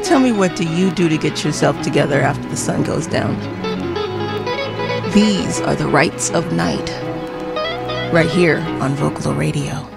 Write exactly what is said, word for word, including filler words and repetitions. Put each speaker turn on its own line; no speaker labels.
tell me, what do you do to get yourself together after the sun goes down? These are the Rights of Night, right here on Vocalo Radio.